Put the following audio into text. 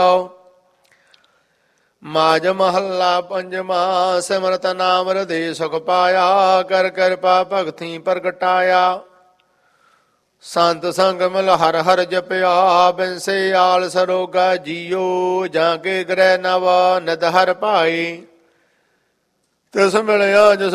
ਮਾਝ ਮਹੱਲਾ ਪੰਜਵਾ। ਸਿਮਰਤ ਨਾਮ ਹਿਰਦੇ ਸੁਖ ਪਾਇਆ, ਕਰ ਕਿਰਪਾ ਭਗਤੀ ਪ੍ਰਗਟਾਇਆ। ਸੰਤ ਸੰਗ ਮਿਲ ਹਰ ਹਰ ਜਪਿਆ, ਬਿਨਸੇ ਆਲ ਸਰੋਗਾ ਜੀਓ। ਜਾਂ ਕੇ ਗ੍ਰਹਿ ਨਵ ਨਿਧ ਹਰ ਭਾਈ, ਤਿਸ ਮਿਲਿਆ ਜਿਸ